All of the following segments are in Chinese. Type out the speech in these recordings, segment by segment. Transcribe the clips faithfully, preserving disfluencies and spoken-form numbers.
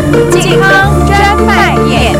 健康专卖店。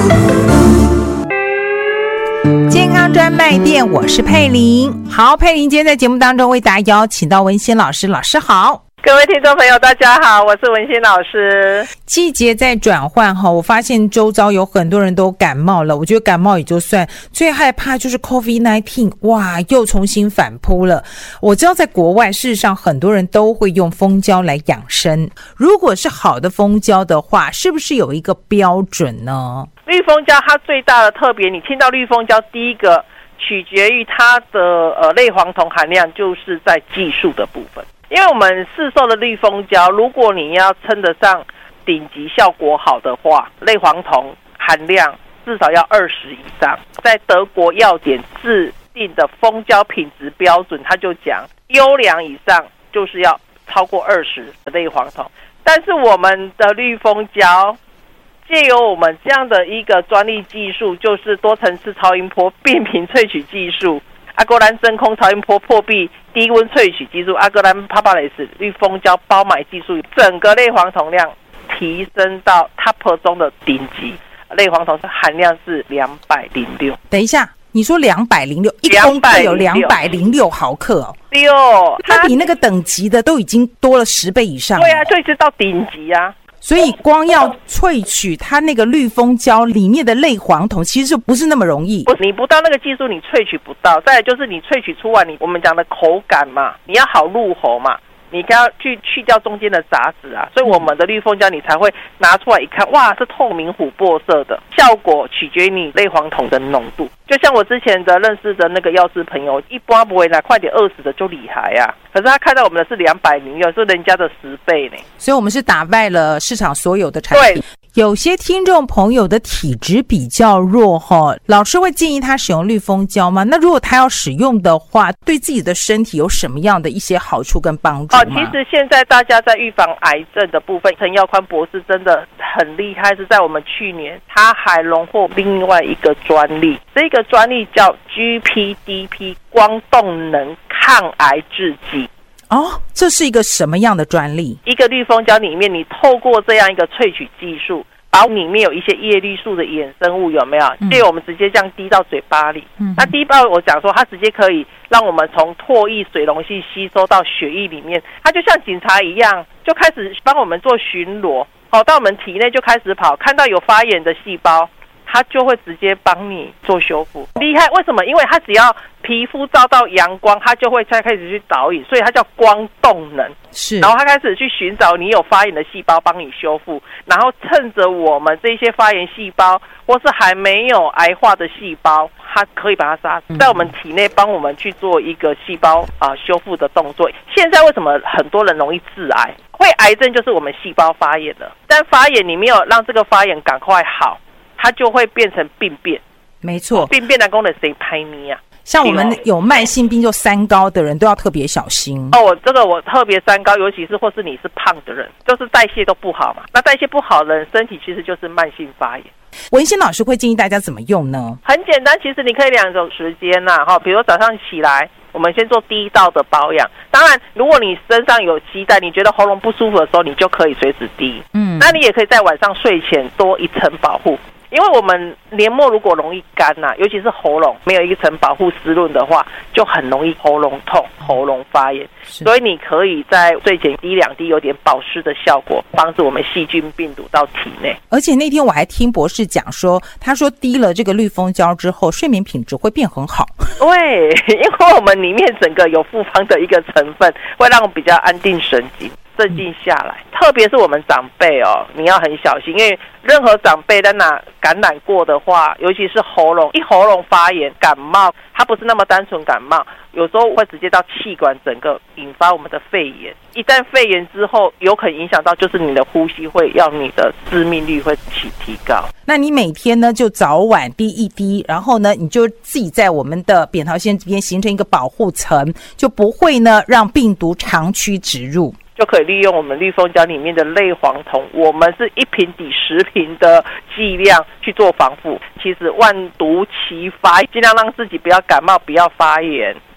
健康专卖店，我是佩玲。好，佩玲今天在节目当中为大家邀请到文心老师，老师好。 各位听众朋友大家好，我是文心老师。 季节在转换哈，我发现周遭有很多人都感冒了，我觉得感冒也就算，最害怕就是 COVID 十九， 哇，又重新反扑了。我知道在国外事实上很多人都会用蜂胶来养生，如果是好的蜂胶的话，是不是有一个标准呢？ 绿蜂胶它最大的特别，你听到绿蜂胶第一个取决于它的呃类黄酮含量，就是在技术的部分。因为我们市售的绿蜂胶，如果你要称得上顶级效果好的话，类黄酮含量至少要二十以上。在德国药典制定的蜂胶品质标准，它就讲优良以上就是要超过二十的类黄酮。但是我们的绿蜂胶借由我们这样的一个专利技术，就是多层次超音波变频萃取技术，阿格兰真空超音波破壁低温萃取技术，阿格兰帕巴雷斯绿蜂胶包埋技术，整个类黄酮量提升到 top 中的顶级，类黄酮含量是两百零六。 等一下，你说两百零六，一公克有两百零六毫克哦。 对哦， 它比那个等级的都已经多了十倍以上。 对啊，这是到顶级啊。 所以光要萃取它那个绿蜂胶里面的类黄酮，其实就不是那么容易。 你不到那个技术，你萃取不到。再来就是你萃取出来，你我们讲的口感嘛，你要好入喉嘛，你要去去掉中间的杂质啊。所以我们的绿蜂胶你才会拿出来一看，哇，是透明琥珀色的，效果取决于你类黄酮的浓度。就像我之前的认识的那个药师朋友，一般不会拿快点二十的就厉害啊，可是他看到我们的是两百零六，是人家的十倍呢。 所以我们是打败了市场所有的产品。 对， 有些听众朋友的体质比较弱哈，老师会建议他使用绿蜂胶吗？那如果他要使用的话，对自己的身体有什么样的一些好处跟帮助吗？哦， 其实现在大家在预防癌症的部分，陈耀宽博士真的很厉害，是在我们去年他还荣获另外一个专利，这个专利叫 G P D P 光动能抗癌制剂。 哦，这是一个什么样的专利？ 一个绿蜂胶里面，你透过这样一个萃取技术，把里面有一些叶绿素的衍生物有没有？借、嗯、我们直接这样滴到嘴巴里。嗯，那滴到我讲说，它直接可以让我们从唾液水溶性吸收到血液里面，它就像警察一样，就开始帮我们做巡逻，跑到我们体内就开始跑，看到有发炎的细胞，它就会直接帮你做修复。厉害，为什么？因为它只要皮肤照到阳光，它就会再开始去导引，所以它叫光动能。 是， 然后它开始去寻找你有发炎的细胞，帮你修复，然后趁着我们这些发炎细胞或是还没有癌化的细胞，它可以把它杀死，在我们体内帮我们去做一个细胞啊、呃、修复的动作。现在为什么很多人容易致癌？会癌症就是我们细胞发炎了，但发炎你没有让这个发炎赶快好，它就会变成病变。 没错， 病变的功能谁拍你啊？ 像我们有慢性病就三高的人都要特别小心哦。我这个我特别三高，尤其是或是你是胖的人，就是代谢都不好嘛。那代谢不好的人，身体其实就是慢性发炎。 文心老师会建议大家怎么用呢？ 很简单，其实你可以两种时间啦，哈，比如早上起来，我们先做第一道的保养。当然，如果你身上有期待，你觉得喉咙不舒服的时候，你就可以随时滴。嗯，那你也可以在晚上睡前多一层保护。因为我们黏膜如果容易干呐、啊，尤其是喉咙没有一层保护湿润的话，就很容易喉咙痛、喉咙发炎。所以你可以在睡前滴两滴，有点保湿的效果，帮助我们细菌病毒到体内。 而且那天我还听博士讲说，他说滴了这个绿蜂胶之后，睡眠品质会变很好。 对，因为我们里面整个有复方的一个成分，会让我们比较安定神经。镇静下来，特别是我们长辈哦，你要很小心，因为任何长辈在哪感染过的话，尤其是喉咙，一喉咙发炎、感冒，它不是那么单纯感冒，有时候会直接到气管，整个引发我们的肺炎。一旦肺炎之后，有可能影响到就是你的呼吸会，要你的致命率会起提高。 那你每天呢就早晚滴一滴，然后呢你就自己在我们的扁桃腺这边形成一个保护层，就不会呢让病毒长驱直入。 就可以利用我们绿蜂胶里面的类黄酮，我们是一瓶抵十瓶的剂量去做防护。其实万毒齐发，尽量让自己不要感冒，不要发炎，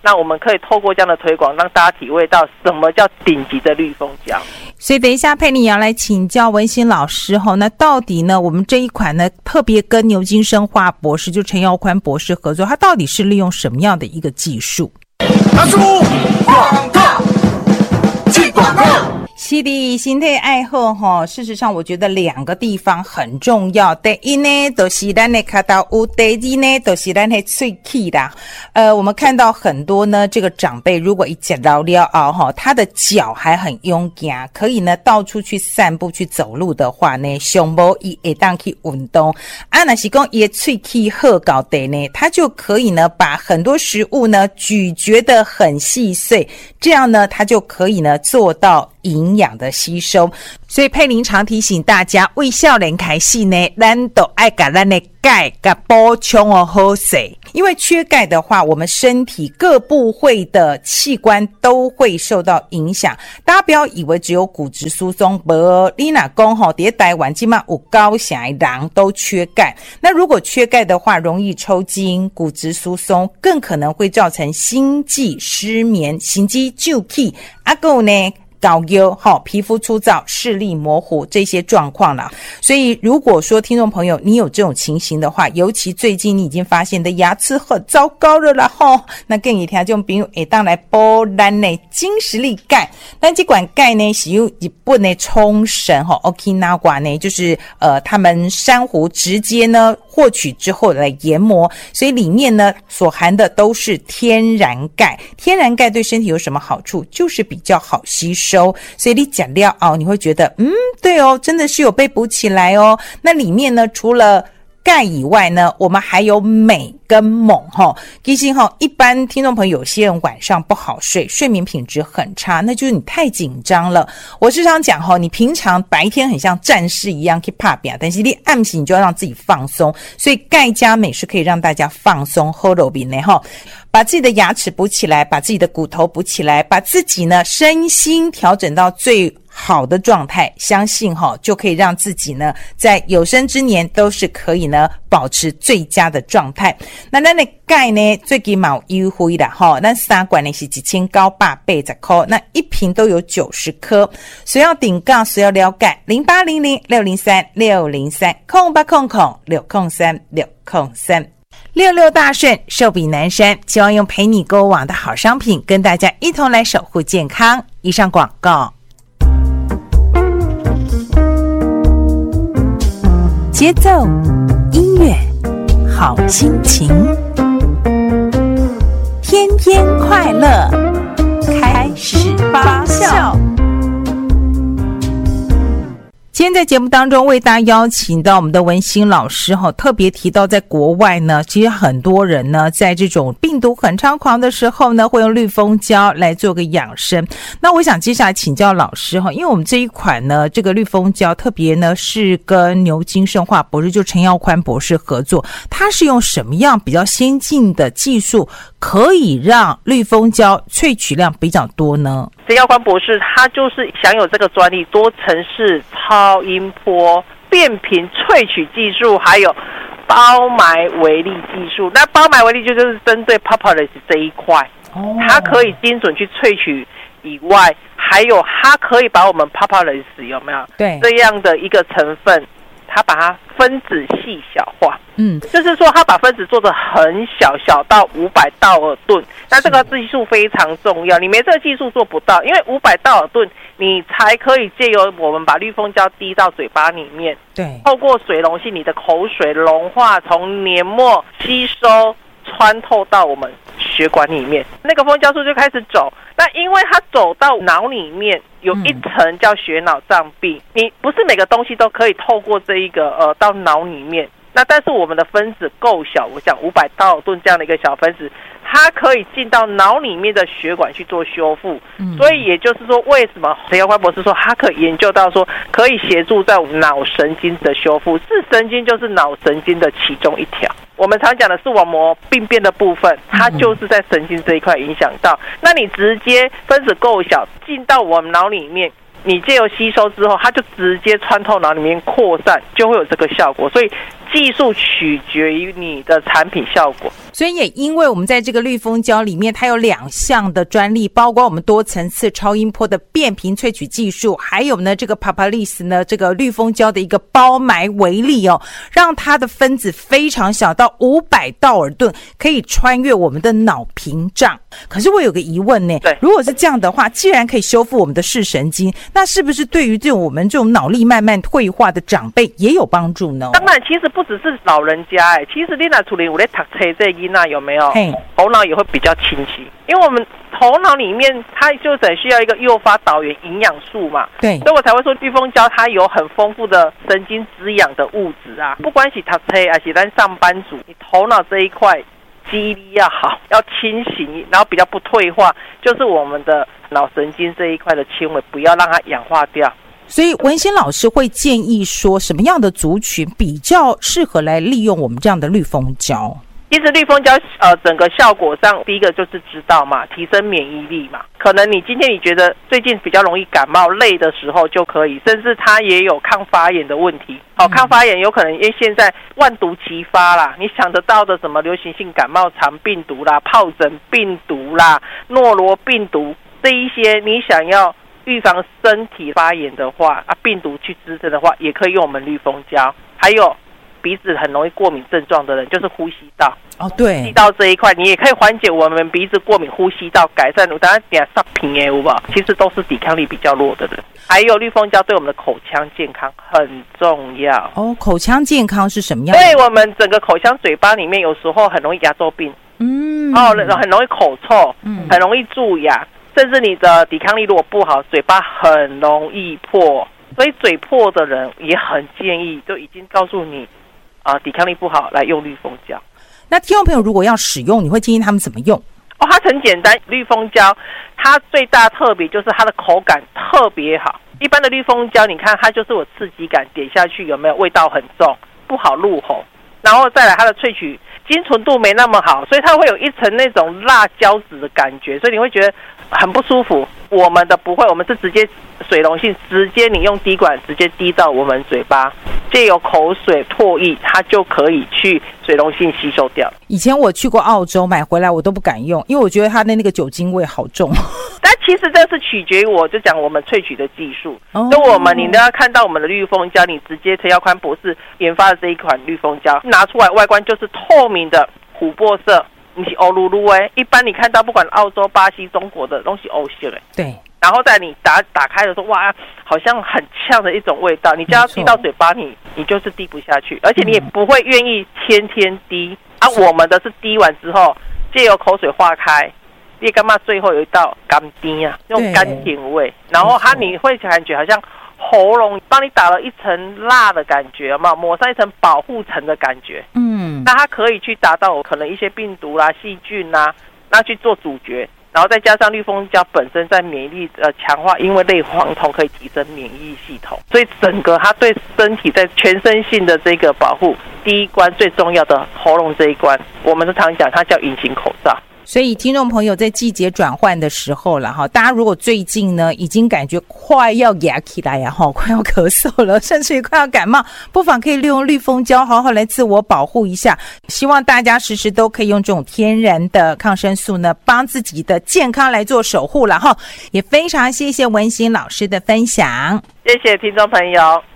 那我们可以透过这样的推广，让大家体会到什么叫顶级的绿蜂胶。 所以等一下佩妮也要来请教文馨老师齁，那到底呢我们这一款呢特别跟牛津生化博士就陈耀宽博士合作，它到底是利用什么样的一个技术？ 拿出广告，进广告。 是的，身体爱好齁，事实上我觉得两个地方很重要。第一呢，就是咱的脚头有；第二呢，就是咱的喙齿啦。呃，我们看到很多呢，这个长辈如果一吃老了后齁，他的脚还很勇敢，可以呢到处去散步去走路的话呢，上无伊会当去运动。啊，若是讲伊的喙齿好搞的呢，他就可以呢把很多食物呢咀嚼得很细碎，这样呢他就可以呢做到营养的吸收。所以佩玲常提醒大家，为少年开始呢，咱都爱把咱的钙给补充哦好势。因为缺钙的话，我们身体各部位的器官都会受到影响。大家不要以为只有骨质疏松，无你若讲吼，在台湾现在有高啥的人都缺钙。那如果缺钙的话，容易抽筋、骨质疏松，更可能会造成心悸、失眠、心肌骤起，还有呢高腰、皮肤粗糙、视力模糊这些状况啦。所以如果说听众朋友你有这种情形的话，尤其最近你已经发现的牙齿很糟糕了啦吼，那建议听众朋友会当来补咱的精实力钙。那这款钙呢是由日本的冲绳吼 Okinawa 呢，就是呃他们珊瑚直接呢获取之后来研磨，所以里面呢所含的都是天然钙。天然钙对身体有什么好处？就是比较好吸收。所以你吃了哦，你会觉得嗯，对哦，真的是有被补起来哦。那里面呢，除了钙以外呢，我们还有镁跟锰齁。其实齁，一般听众朋友有些人晚上不好睡，睡眠品质很差，那就是你太紧张了。我时常讲齁，你平常白天很像战士一样去打拼，但是你暗时你就要让自己放松。所以钙加镁是可以让大家放松好入眠的齁。把自己的牙齿补起来，把自己的骨头补起来，把自己呢身心调整到最好的状态，相信齁就可以让自己呢在有生之年都是可以呢保持最佳的状态。那咱的钙呢最近嘛有优惠啦齁，咱三罐呢是一千九百八十块，那一瓶都有九十颗。需要订购需要了解零八零零六零三六零三空八空空六空三六空三。六六大顺，寿比南山，希望用陪你购物网的好商品跟大家一同来守护健康。以上广告。节奏，音乐，好心情，天天快乐，开始发酵。今天在节目当中为大家邀请到我们的文馨老师哈，特别提到在国外呢，其实很多人呢在这种病毒很猖狂的时候呢，会用绿蜂胶来做个养生。那我想接下来请教老师哈，因为我们这一款呢，这个绿蜂胶特别呢是跟牛津生化博士就陈耀宽博士合作，它是用什么样比较先进的技术可以让绿蜂胶萃取量比较多呢？ 陈耀宽博士他就是享有这个专利多层式超音波变频萃取技术，还有包埋微粒技术。那包埋微粒就是针对 Propolis 这一块，哦，它可以精准去萃取以外，还有它可以把我们 Propolis 有没有对这样的一个成分，它把它分子细小化，嗯，就是说它把分子做得很小，小到五百道尔顿。那这个技术非常重要，你没这个技术做不到，因为五百道尔顿你才可以借由我们把绿蜂胶滴到嘴巴里面，对，透过水溶性你的口水融化，从黏膜吸收穿透到我们血管里面，那个蜂胶素就开始走。那因为它走到脑里面有一层叫血脑障壁，你不是每个东西都可以透过这一个呃到脑里面。那但是我们的分子够小，我讲五百道尔顿这样的一个小分子，它可以进到脑里面的血管去做修复。嗯，所以也就是说，为什么陈耀宽博士说他可以研究到说可以协助在脑神经的修复？视神经就是脑神经的其中一条。我们常讲的视网膜病变的部分，它就是在神经这一块影响到。那你直接分子够小进到我们脑里面，你借由吸收之后，它就直接穿透脑里面扩散，就会有这个效果。所以技术取决于你的产品效果。 所以也因为我们在这个绿蜂胶里面，它有两项的专利，包括我们多层次超音波的变频萃取技术，还有呢这个 Papalis 呢这个绿蜂胶的一个包埋微粒哦，让它的分子非常小，到五百道尔顿，可以穿越我们的脑屏障。可是我有个疑问呢， 对， 如果是这样的话，既然可以修复我们的视神经，那是不是对于这种我们这种脑力慢慢退化的长辈也有帮助呢？ 当然，其实不只是老人家哎、欸，其实你那处理我在读册这囡仔有没有？ 嘿， 头脑也会比较清晰，因为我们头脑里面它就得需要一个诱发导源营养素嘛。 对， 所以我才会说绿蜂胶它有很丰富的神经滋养的物质啊，不管是读册还是咱上班族，你头脑这一块记忆力要好，要清醒，然后比较不退化，就是我们的脑神经这一块的纤维不要让它氧化掉。 所以文心老师会建议说，什么样的族群比较适合来利用我们这样的绿蜂胶？ 其实绿蜂胶呃整个效果上，第一个就是知道嘛，提升免疫力嘛。可能你今天你觉得最近比较容易感冒累的时候就可以，甚至它也有抗发炎的问题。好、哦，抗发炎有可能因为现在万毒齐发啦，你想得到的什么流行性感冒肠病毒啦、疱疹病毒啦、诺罗病毒这一些，你想要预防身体发炎的话啊，病毒去滋生的话，也可以用我们绿蜂胶。还有鼻子很容易过敏症状的人，就是呼吸道哦，对， 呼吸道这一块，你也可以缓解我们鼻子过敏、呼吸道改善。我当然点上平耶，有吧？其实都是抵抗力比较弱的人。还有绿蜂胶对我们的口腔健康很重要哦。口腔健康是什么样的？ 对我们整个口腔、嘴巴里面有时候很容易牙周病，嗯，哦，很容易口臭，嗯，很容易蛀牙。甚至你的抵抗力如果不好，嘴巴很容易破，所以嘴破的人也很建议，就已经告诉你，啊、呃，抵抗力不好来用绿蜂胶。 那听众朋友如果要使用，你会建议他们怎么用？ 哦，它很简单，绿蜂胶它最大特别就是它的口感特别好。一般的绿蜂胶，你看它就是有刺激感，点下去有没有味道很重，不好入喉。然后再来它的萃取精纯度没那么好，所以它会有一层那种辣椒籽的感觉，所以你会觉得很不舒服。我们的不会，我们是直接水溶性，直接你用滴管直接滴到我们嘴巴，借由口水唾液，它就可以去水溶性吸收掉。 以前我去过澳洲买回来我都不敢用，因为我觉得它的那个酒精味好重。 但其实这是取决于我就讲我们萃取的技术。 哦， 就我们你都要看到我们的绿蜂胶，你直接陈耀宽博士研发的这一款绿蜂胶拿出来外观就是透明的琥珀色，你是欧噜噜哎，一般你看到不管澳洲、巴西、中国的东西欧色哎， 对。 然后在你打打开的时候，哇，好像很呛的一种味道，你就要滴到嘴巴里，你就是滴不下去，而且你也不会愿意天天滴、嗯、啊。我们的是滴完之后，借由口水化开，你干嘛最后有一道甘甜啊，那种甘甜味，然后它你会感觉好像喉咙帮你打了一层蜡的感觉，有没有抹上一层保护层的感觉？嗯，那它可以去达到可能一些病毒啦、细菌啦，那去做主角。然后再加上绿蜂胶本身在免疫力呃强化，因为类黄酮可以提升免疫系统，所以整个它对身体在全身性的这个保护，第一关最重要的喉咙这一关，我们是常讲它叫隐形口罩。 所以听众朋友在季节转换的时候了哈，大家如果最近呢已经感觉快要哑起来呀哈，快要咳嗽了，甚至于快要感冒，不妨可以利用绿蜂胶好好来自我保护一下。希望大家时时都可以用这种天然的抗生素呢，帮自己的健康来做守护了哈。也非常谢谢文心老师的分享， 谢谢听众朋友。